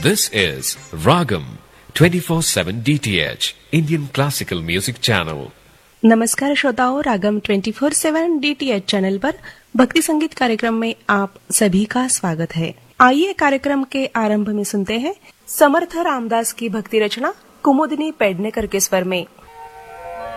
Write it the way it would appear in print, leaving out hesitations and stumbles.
This is Ragam 24/7 DTH Indian Classical Music Channel. नमस्कार श्रोताओं, रागम 24/7 DTH channel पर भक्ति संगीत कार्यक्रम में आप सभी का स्वागत है। आइए कार्यक्रम के आरंभ में सुनते हैं समर्थ रामदास की भक्ति रचना कुमुदिनी पेडनेकर के स्वर में